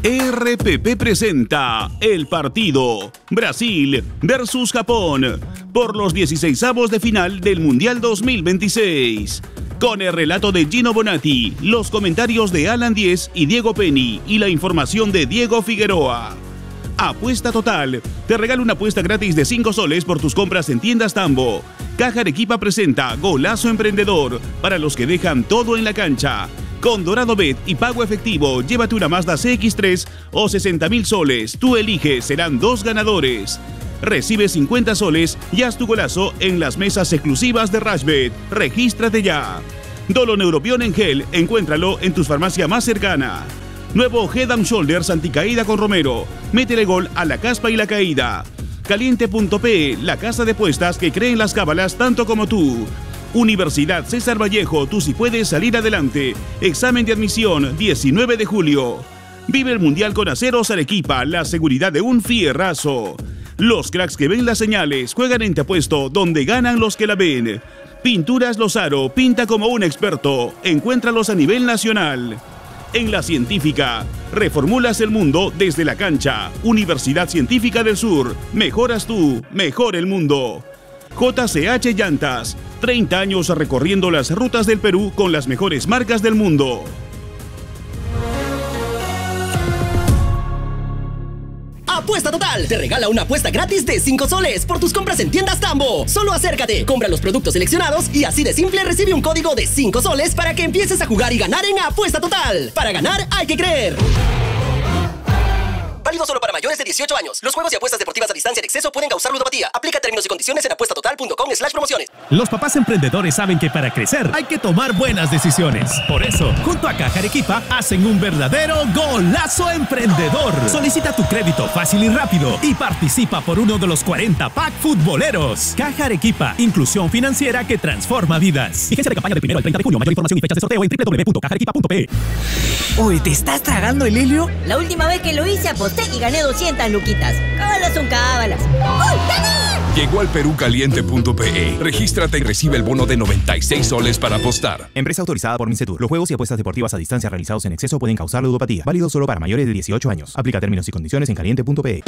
RPP presenta el partido Brasil versus Japón por los 16avos de final del Mundial 2026. Con el relato de Gino Bonatti, los comentarios de Alan Diez y Diego Penny y la información de Diego Figueroa. Apuesta Total te regala una apuesta gratis de 5 soles por tus compras en tiendas Tambo. Caja Arequipa presenta Golazo Emprendedor para los que dejan todo en la cancha. Con Dorado Bet y pago efectivo, llévate una Mazda CX-3 o 60.000 soles. Tú eliges, serán 2 ganadores. Recibe 50 soles y haz tu golazo en las mesas exclusivas de Rashbet. Regístrate ya. Dolon Neurobion en gel, encuéntralo en tu farmacia más cercana. Nuevo Head and Shoulders anticaída con Romero. Métele gol a la caspa y la caída. Caliente.pe, la casa de apuestas que cree en las cábalas tanto como tú. Universidad César Vallejo, tú sí puedes salir adelante. Examen de admisión, 19 de julio. Vive el Mundial con Aceros Arequipa, la seguridad de un fierrazo. Los cracks que ven las señales juegan en Te Apuesto, donde ganan los que la ven. Pinturas Lozaro, pinta como un experto. Encuéntralos a nivel nacional. En La Científica, reformulas el mundo desde la cancha. Universidad Científica del Sur, mejoras tú, mejor el mundo. JCH Llantas, 30 años recorriendo las rutas del Perú con las mejores marcas del mundo. Apuesta Total te regala una apuesta gratis de 5 soles por tus compras en tiendas Tambo. Solo acércate, compra los productos seleccionados y así de simple recibe un código de 5 soles para que empieces a jugar y ganar en Apuesta Total. Para ganar hay que creer. Válido solo para mayores de 18 años. Los juegos y apuestas deportivas a distancia en exceso pueden causar ludopatía. Aplica términos y condiciones en apuestatotal.com/promociones. Los papás emprendedores saben que para crecer hay que tomar buenas decisiones. Por eso, junto a Caja Arequipa, hacen un verdadero golazo emprendedor. Solicita tu crédito fácil y rápido y participa por uno de los 40 pack futboleros. Caja Arequipa, inclusión financiera que transforma vidas. Vigencia de campaña del 1 al 30 de junio. Mayor información y fechas de sorteo en www.cajaarequipa.pe. Oye, ¿te estás tragando el helio? La última vez que lo hice aposté y gané 200 luquitas. Cábalas son cábalas. ¡Uy, gané! Llegó al perucaliente.pe. Regístrate y recibe el bono de 96 soles para apostar. Empresa autorizada por Mincetur. Los juegos y apuestas deportivas a distancia realizados en exceso pueden causar ludopatía. Válido solo para mayores de 18 años. Aplica términos y condiciones en caliente.pe.